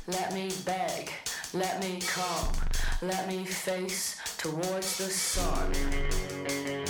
let me beg, let me come, let me face towards the sun.